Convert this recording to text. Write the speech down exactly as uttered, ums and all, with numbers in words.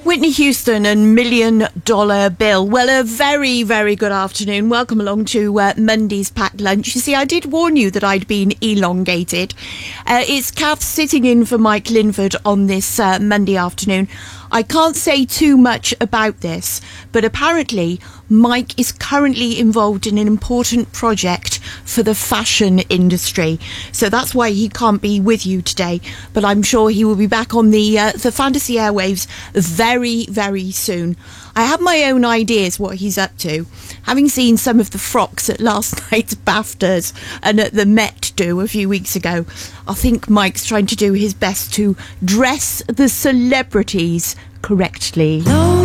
Whitney Houston and Million Dollar Bill. Well, a very, very good afternoon. Welcome along to uh, Monday's Packed Lunch. You see, I did warn you that I'd been elongated. Uh, it's Kath sitting in for Mike Linford on this uh, Monday afternoon. I can't say too much about this, but apparently Mike is currently involved in an important project for the fashion industry. So that's why he can't be with you today. But I'm sure he will be back on the uh, the fantasy airwaves very, very soon. I have my own ideas what he's up to. Having seen some of the frocks at last night's BAFTAs and at the Met do a few weeks ago, I think Mike's trying to do his best to dress the celebrities correctly. No.